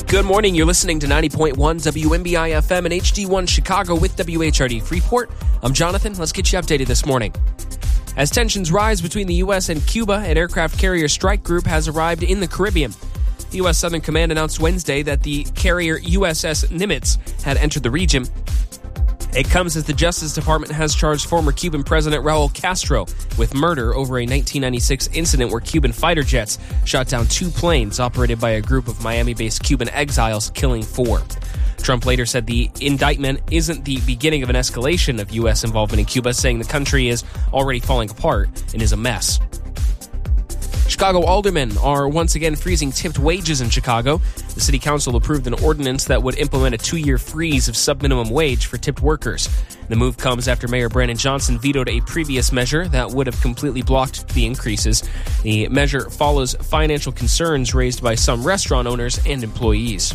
Good morning. You're listening to 90.1 WMBI FM and HD1 Chicago with WHRD Freeport. I'm Jonathan. Let's get you updated this morning. As tensions rise between the U.S. and Cuba, an aircraft carrier strike group has arrived in the Caribbean. The U.S. Southern Command announced Wednesday that the carrier USS Nimitz had entered the region. It comes as the Justice Department has charged former Cuban President Raul Castro with murder over a 1996 incident where Cuban fighter jets shot down 2 planes operated by a group of Miami-based Cuban exiles, killing 4. Trump later said the indictment isn't the beginning of an escalation of U.S. involvement in Cuba, saying the country is already falling apart and is a mess. Chicago aldermen are once again freezing tipped wages in Chicago. The city council approved an ordinance that would implement a 2-year freeze of subminimum wage for tipped workers. The move comes after Mayor Brandon Johnson vetoed a previous measure that would have completely blocked the increases. The measure follows financial concerns raised by some restaurant owners and employees.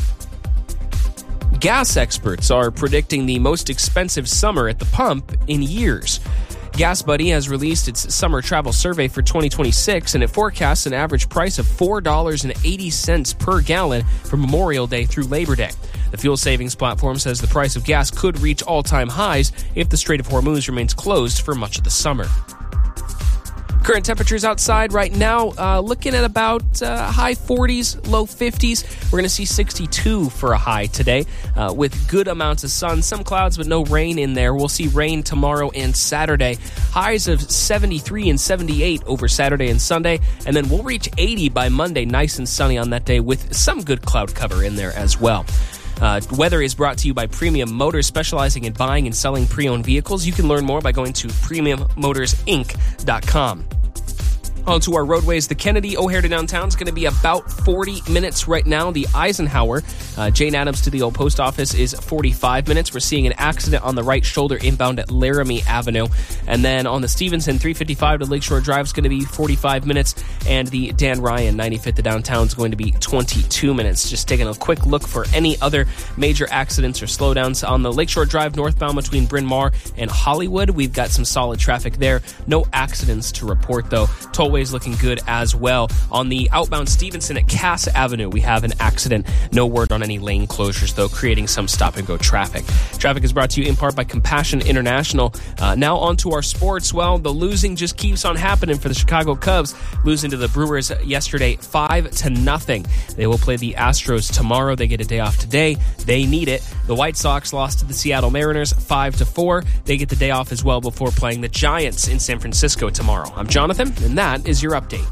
Gas experts are predicting the most expensive summer at the pump in years. GasBuddy has released its summer travel survey for 2026, and it forecasts an average price of $4.80 per gallon from Memorial Day through Labor Day. The fuel savings platform says the price of gas could reach all-time highs if the Strait of Hormuz remains closed for much of the summer. Current temperatures outside right now, looking at about high 40s, low 50s. We're going to see 62 for a high today with good amounts of sun, some clouds, but no rain in there. We'll see rain tomorrow and Saturday. Highs of 73 and 78 over Saturday and Sunday. And then we'll reach 80 by Monday, nice and sunny on that day with some good cloud cover in there as well. Weather is brought to you by Premium Motors, specializing in buying and selling pre-owned vehicles. You can learn more by going to PremiumMotorsInc.com. On to our roadways. The Kennedy O'Hare to downtown is going to be about 40 minutes right now. The Eisenhower, Jane Addams to the old post office, is 45 minutes. We're seeing an accident on the right shoulder inbound at Laramie Avenue. And then on the Stevenson 355 to Lakeshore Drive is going to be 45 minutes. And the Dan Ryan 95th to downtown is going to be 22 minutes. Just taking a quick look for any other major accidents or slowdowns. On the Lakeshore Drive northbound between Bryn Mawr and Hollywood, we've got some solid traffic there. No accidents to report, though. Tollways looking good as well. On the outbound Stevenson at Cass Avenue, we have an accident. No word on any lane closures, though, creating some stop-and-go traffic. Traffic is brought to you in part by Compassion International. Now on to our sports. Well, the losing just keeps on happening for the Chicago Cubs, losing to the Brewers yesterday 5-0. They will play the Astros tomorrow. They get a day off today. They need it. The White Sox lost to the Seattle Mariners 5-4. They get the day off as well before playing the Giants in San Francisco tomorrow. I'm Jonathan, and that is your update.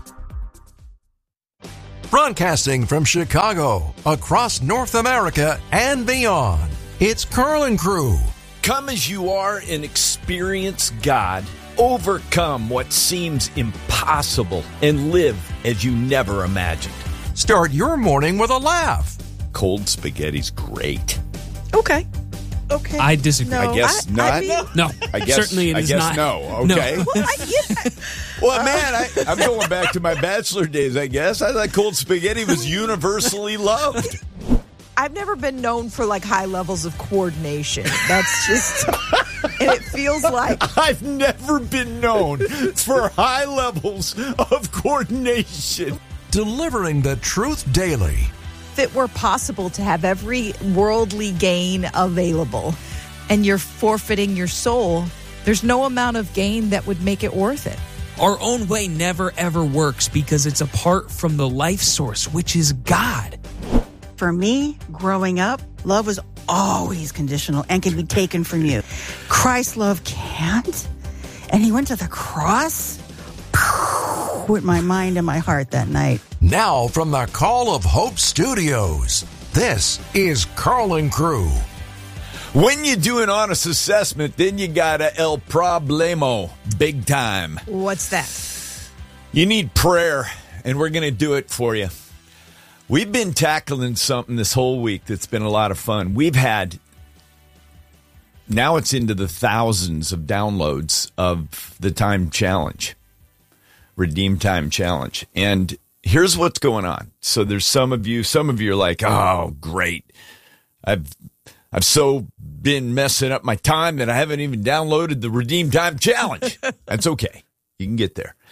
Broadcasting from Chicago, across North America and beyond, it's Carl & Crew. Come as you are and experience God. Overcome what seems impossible and live as you never imagined. Start your morning with a laugh. Cold spaghetti's great. Okay. I disagree. No, I guess not. No, I guess, certainly it is not. No. Okay. No. Well, man, I'm going back to my bachelor days, I guess. I thought cold spaghetti was universally loved. I've never been known for like high levels of coordination. That's just, and it feels like I've never been known for high levels of coordination. Delivering the truth daily. if it were possible to have every worldly gain available and you're forfeiting your soul, there's no amount of gain that would make it worth it. Our own way never, ever works because it's apart from the life source, which is God. For me, growing up, love was always conditional and can be taken from you. Christ's love can't. And he went to the cross with my mind and my heart that night. Now from the Call of Hope Studios, this is Carl and Crew. When you do an honest assessment, then you got a el problemo, big time. What's that? You need prayer, and we're going to do it for you. We've been tackling something this whole week that's been a lot of fun. We've had, now it's into the thousands of downloads of the Time Challenge, Redeem Time Challenge. And here's what's going on. So there's some of you are like, oh, great. I've so been messing up my time that I haven't even downloaded the Redeem Time Challenge. That's okay. You can get there.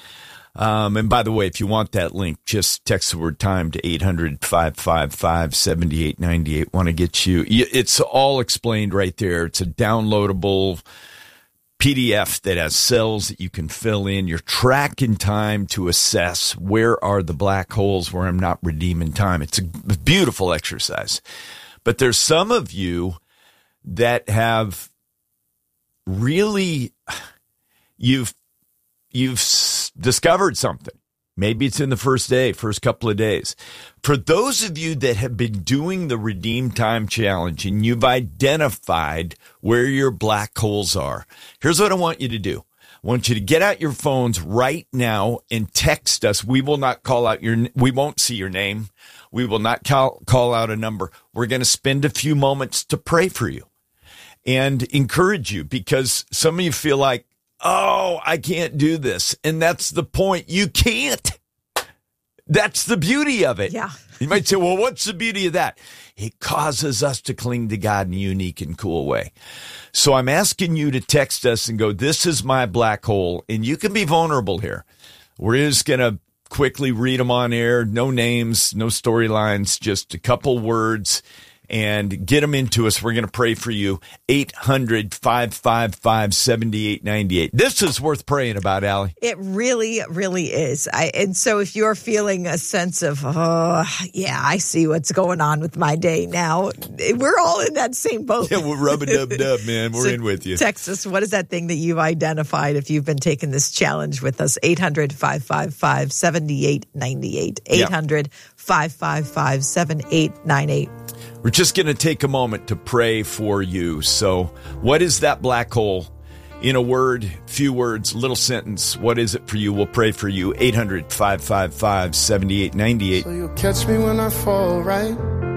And by the way, if you want that link, just text the word time to 800-555-7898. Want to get you. It's all explained right there. It's a downloadable PDF that has cells that you can fill in. You're tracking time to assess where are the black holes where I'm not redeeming time. It's a beautiful exercise. But there's some of you that have really, you've discovered something. Maybe it's in the first couple of days. For those of you that have been doing the Redeem Time Challenge and you've identified where your black holes are, here's what I want you to do. I want you to get out your phones right now and text us. We will not we won't see your name. We will not call out a number. We're going to spend a few moments to pray for you and encourage you, because some of you feel like, oh, I can't do this. And that's the point. You can't. That's the beauty of it. Yeah. You might say, well, what's the beauty of that? It causes us to cling to God in a unique and cool way. So I'm asking you to text us and go, this is my black hole. And you can be vulnerable here. We're just going to quickly read them on air. No names, no storylines, just a couple words. And get them into us. We're going to pray for you. 800-555-7898. This is worth praying about, Allie. It really, really is. And so if you're feeling a sense of, I see what's going on with my day now, we're all in that same boat. Yeah, we're rub-a-dub-dub, man. We're in with you. Text us. What is that thing that you've identified if you've been taking this challenge with us? 800-555-7898. 800-555-7898. We're just going to take a moment to pray for you. So what is that black hole? In a word, few words, little sentence. What is it for you? We'll pray for you. 800-555-7898. So you'll catch me when I fall, right?